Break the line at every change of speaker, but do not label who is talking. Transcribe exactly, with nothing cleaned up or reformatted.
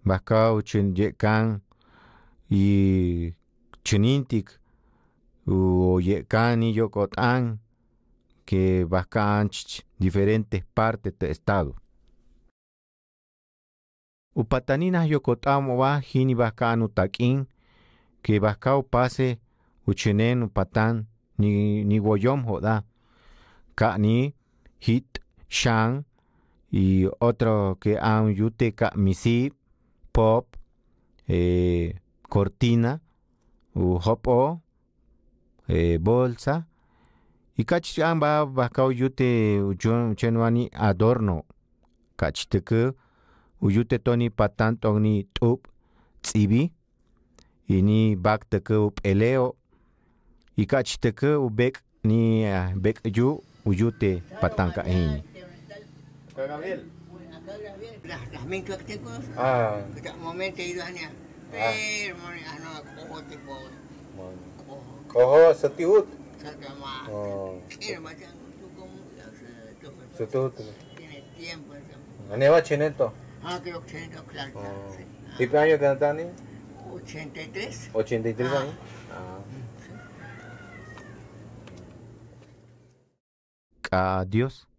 Bacao chin yecan y chinintic u yecan y yocotan que bacan diferentes partes del estado. Upatanina yocotamo va hini bacano taquín que bacao pase uchenen upatan ni ni woyom joda ni hit shan y otro que han yute ka misi pop eh, cortina u hopo eh, bolsa y kach amba bacao yute uchon chenuani adorno kach teke uyute toni patan toni tup tsibi y ni bak teke up eleo y kach teke ubek ni uh, bek yu uyute patanka hini.
Gabriel.
Las, las mintuactecos,
Ah.
que momento ido a nia. Pero no cojo tipo.
Cojo setiut.
Saca más.
Oh.
Era más tú como
Setiut.
tiene tiempo.
Aneva chineto.
Ah, creo que tiene claro.
¿Y qué año que están ahí?
ochenta y tres.
ochenta y tres
Ah.
años. Ah.
Adiós.